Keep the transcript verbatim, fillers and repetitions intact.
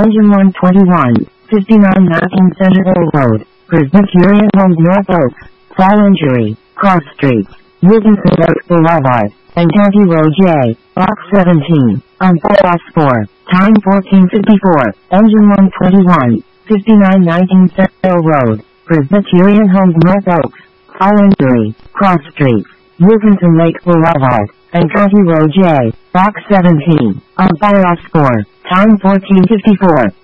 Engine one twenty-one, fifty-nine nineteen Centerville Road, Presbyterian Homes North Oaks, Fall Injury, Cross Street, Wilkinson Oaks Boulevard, and County Road J, Box seventeen, on Bypass four, time fourteen fifty-four, Engine one twenty-one, fifty-nine nineteen Centerville Road, Presbyterian Homes North Oaks, Fall Injury, Cross Street, Wilkinson Lake Boulevard, and County Road J, Box seventeen, on Bypass four, time fourteen fifty-four.